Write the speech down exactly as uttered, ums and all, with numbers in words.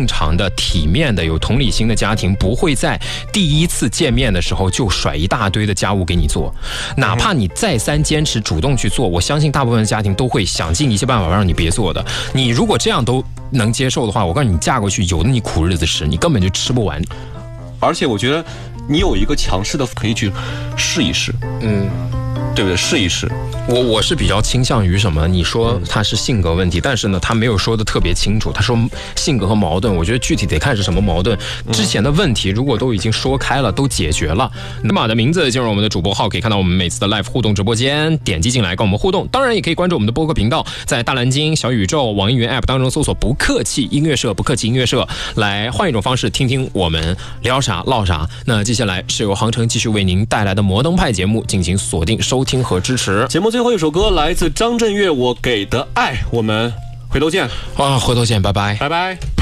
常的、体面的、有同理心的家庭，不会在第一次见面的时候就甩一大堆的家务给你做，哪怕你再三坚持主动去做，我相信大部分的家庭都会想尽一切办法让你别做的。你如果这样都能接受的话，我告诉你，你嫁过去有的你苦日子吃，你根本就吃不完。 而且我觉得你有一个强势的可以去试一试，嗯，对不对？试一试。 我我是比较倾向于什么？你说他是性格问题，但是呢，他没有说的特别清楚。他说性格和矛盾，我觉得具体得看是什么矛盾。之前的问题如果都已经说开了，都解决了，那么的名字进入我们的主播号，可以看到我们每次的 live 互动直播间，点击进来跟我们互动。当然也可以关注我们的播客频道，在大蓝鲸、小宇宙、网易云 app 当中搜索不客气音乐社，不客气音乐社，来换一种方式听听我们聊啥唠啥。那接下来是由航程继续为您带来的摩登派节目，敬请锁定收听和支持。 节目最后一首歌来自张震岳，我给的爱，我们回头见啊，回头见，拜拜， 拜拜。